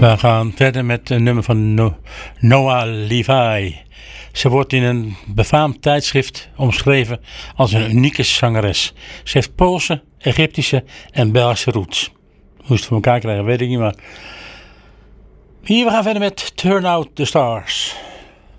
We gaan verder met een nummer van Noah Levi. Ze wordt in een befaamd tijdschrift omschreven als een unieke zangeres. Ze heeft Poolse, Egyptische en Belgische roots. Hoe ze het voor elkaar krijgen weet ik niet, maar... Hier, we gaan verder met Turn Out The Stars.